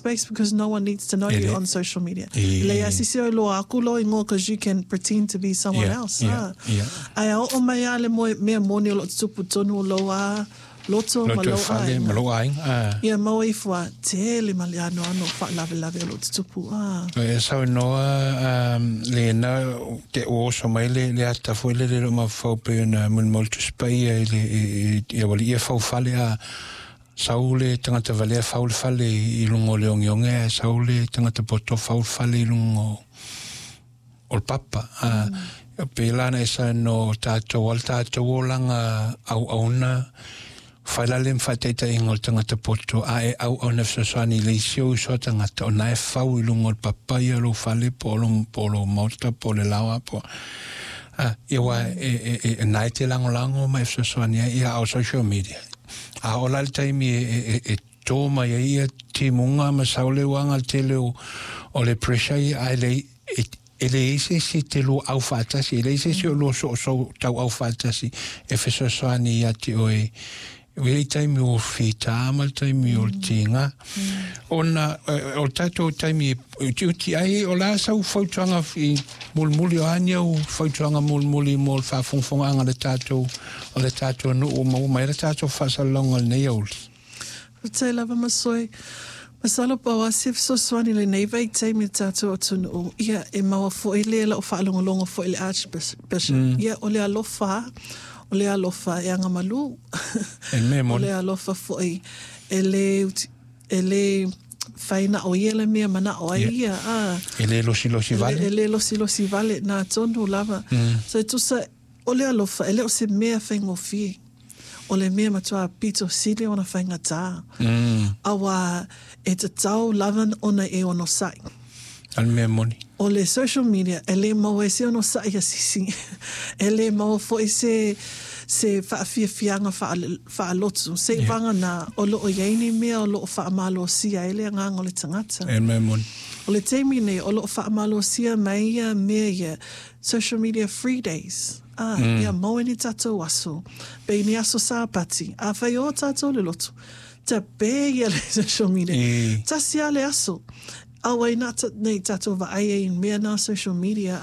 space because no one needs to know you on social media. Le asisi o lo akulo ingo because you can pretend to be someone else. Ai o mai ale me moni lo tupu tonu loa loto malo ai. Ia mau I fua tele maliano ano fa lave lo tupu. So no le na te o so mai le ata foi le ma fo pe na multi spai le wali fo fale a saule tangata vale fale I lungo leonge saule tangata poto fale I lungo ol papa pe lana esa no tato langa au na failale mfateta ingol tangata poto au na sosani le sio so tangata ona fau I lungo ol papa ia lo fale polo mota polo lawa po iwa naite lango mai sosani ia au social media a ola le taimi e tōma ia te munga ma saule wanga te leo o le pressure ai le ele ese si te lo au fatasi ele ese si o lo so tau au fatasi e feso soani ia te oe le taimi o fita ma taimi o tinga ona o tato taimi uti ai o la sau fautuanga I mulmuli o ania o fautuanga mulmuli mol fa fonfonga le tato o le tato no o mai le tato fa salonga nei ol te lava masoi masalo pa wasif so swani le nei vai taimi tato tunu o ia e maua fo ile la o fa longo fo ile archbishop ia o le alofa o le alofa e anga malu o le alofa fo ele faina o yele mea mana o ia ele losi vale ele losi vale na tonu lava so tu sa o le alofa ele o se mea fengo fi o le mea matua pito sile ona fainga ta awa e te tau lavan ona e ono sai al mea moni o le social media ele mau e se ono sai asisi ele mau fo se whaafiafianga whaalotu. Se vanga na o loo iaini mea o loo whaamalo sia ele nganga o le tangata. E mea moni. O le teimi nei o loo whaamalo sia mai ia mea ia social media free days. Ia mau ni tatou aso. Pe ni aso sāpati. A whai o tatou le lotu. Ta pe ia le social media. Ta sia le aso. Awai nata nei tatou va aia in mea na social media.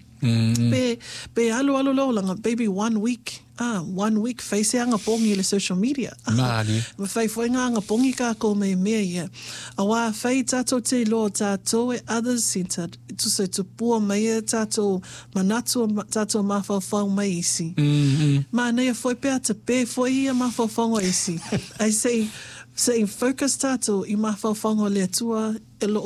Pe alo lo langa baby 1 week. 1 week face anga pongi le social media. Mali. Fai foi nga pongi ka ko me ia. Awa fai tato te lo tato e others centered. Tu se tu pua mai tato manatu tato mafau mai isi. Ma nei foi pe ata pe foi ia mafau isi. I say focus tato I mafau le tua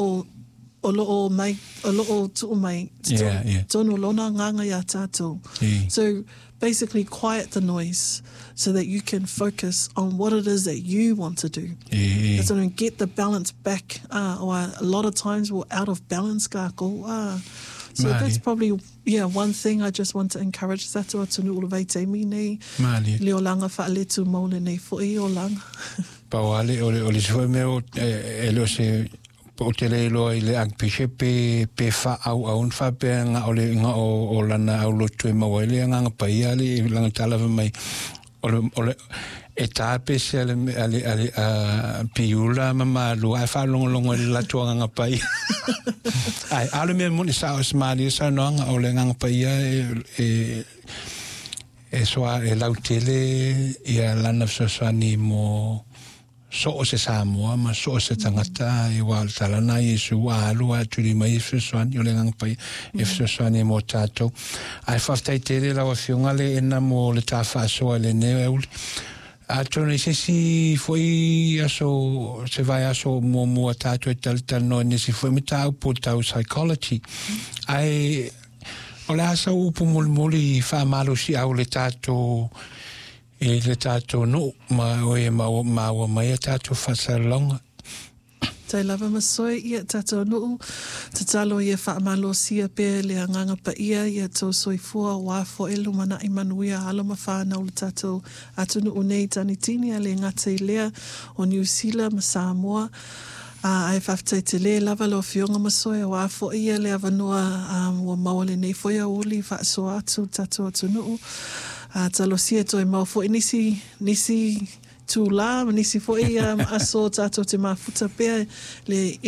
o loo mai o loo tu mai. Tonu lona nganga ya tato. So basically quiet the noise so that you can focus on what it is that you want to do. So to get the balance back. Or a lot of times we're out of balance. So that's probably, one thing I just want to encourage. Sato atunu ulevei te mi nei. Leo langa whaaletu maule nei fo I o langa. Pauale, ole se foi meo, ele se o te leilo I le agpiche pe wha au wha pe nga o lana au lotu e mawele nga paia le langa talawa mai ole e tāpe se ale piula mama lua e wha longo le latua nga paia ai ale mea moni sa o smali sa noanga o le nga paia e soa e lautele ia lana fsosani mo so o se Samoa ma so o se tangata I wal talana Yesu alu aturi mai fsosani o le ngang pai e fsosani mo tato ai faftai tere la wafiunga le ena mo le tafa so le ne ul atone se si foi aso se vai aso mo tato e tal no ne si foi mita po tau psychology ai o le asa upu mulmuli fa malo si au le tato e le tato no ma oe ma mai tato fasalonga Tai lava masoi ia tato no te talo ia whaamalo sia pe le anganga pa ia tō soifua wafo elu mana I manuia haloma whanau le tato atunu unei tanitini a le ngate lea o New Zealand ma Samoa ai whaftai te le lava lo fionga masoi wafo ia le avanua wa maole nei foia uli whaasoa atu tato atunu talo sia toi mau fo nisi tu la nisi fo aso tato te mafuta pe le